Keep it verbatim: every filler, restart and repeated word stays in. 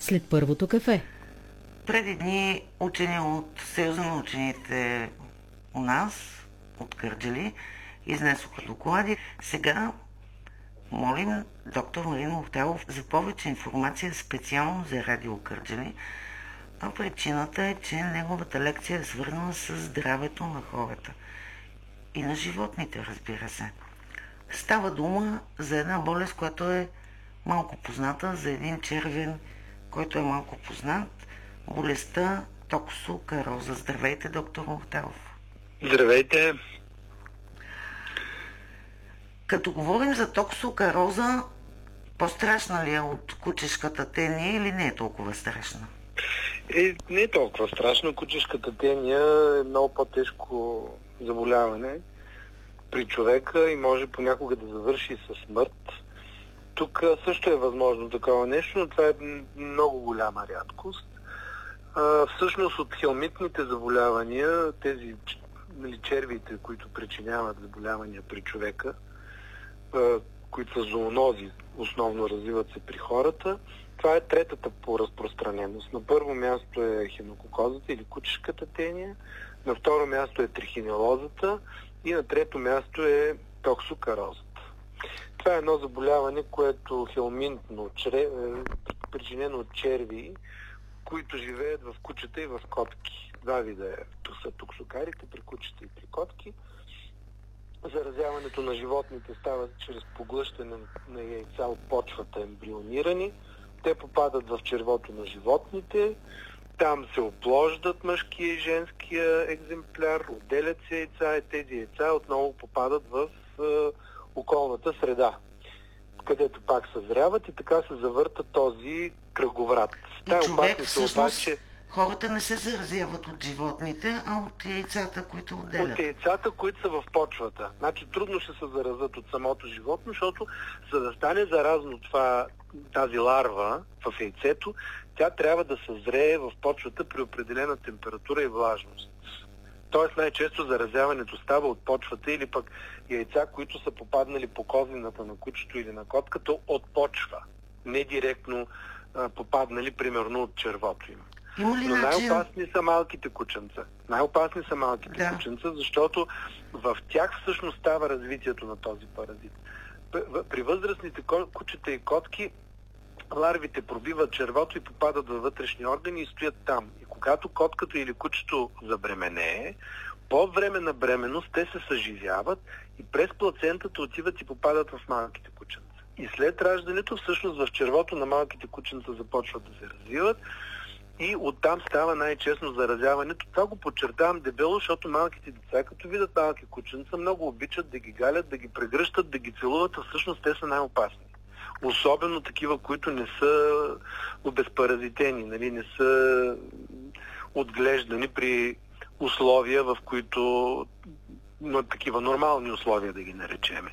след първото кафе. Преди дни учени от Съюза на учените у нас, от Кърджали, изнесоха доклади. Сега молим доктор Марин Мухтаров за повече информация специално за Радио Кърджали, а причината е, че неговата лекция е свързана с здравето на хората и на животните, разбира се. Става дума за една болест, която е малко позната, за един червен, който е малко познат, болестта токсокароза. Здравейте, доктор Мухтаров. Здравейте. Като говорим за токсокароза, по-страшна ли е от кучешката тения или не е толкова страшна? Е, не е толкова страшно. Кучешката тения е много по-тежко заболяване при човека и може понякога да завърши със смърт. Тук също е възможно такова нещо, но това е много голяма рядкост. А, всъщност от хелминтните заболявания, тези нали, червите, които причиняват заболявания при човека, а, които са зоонози, основно развиват се при хората, това е третата по разпространеност. На първо място е хинококозата или кучешката тения, на второ място е трихинелозата и на трето място е токсокарозата. Това е едно заболяване, което хелминтно, чре, причинено от черви, които живеят в кучета и в котки. Два вида е. Тук са токсокарите при кучета и при котки. Заразяването на животните става чрез поглъщане на яйца от почвата ембрионирани. Те попадат в червото на животните. Там се оплождат мъжкия и женския екземпляр, отделят се яйца и тези яйца отново попадат в е, околната среда, където пак съзряват и така се завърта този кръговрат. Но човек, всъщност, обаче, хората не се заразяват от животните, а от яйцата, които отделят. От яйцата, които са в почвата. Значи трудно ще се заразят от самото животно, защото за да стане заразно това, тази ларва в яйцето, тя трябва да съзрее в почвата при определена температура и влажност. Тоест най-често заразяването става от почвата или пък яйца, които са попаднали по козината на кучето или на котката от почва. Не директно а, попаднали, примерно, от червото им. Има ли Но начин... най-опасни са малките кученца. Най-опасни са малките да. кученца, защото в тях всъщност става развитието на този паразит. При възрастните кучета и котки ларвите пробиват червото и попадат във вътрешни органи и стоят там. И когато котката или кучето забременее, по време на бременност те се съживяват и през плацентата отиват и попадат в малките кученца. И след раждането всъщност в червото на малките кученца започват да се развиват и оттам става най-честно заразяването. Това го подчертавам дебело, защото малките деца, като видят малки кученца, много обичат да ги галят, да ги прегръщат, да ги целуват, а всъщност те са най-опасни. Особено такива, които не са обезпаразитени, нали, не са отглеждани при условия, в които, но такива нормални условия да ги наречеме.